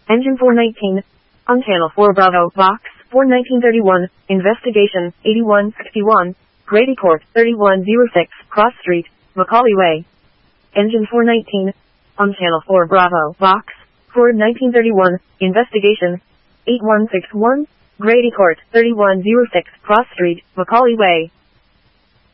Engine 419. On Channel 4 Bravo, Box 4 1931, Investigation 8161, Grady Court 3106, Cross Street, Macaulay Way. Engine 419. On Channel 4 Bravo, Box 4 1931, Investigation 8161, Grady Court 3106, Cross Street, Macaulay Way.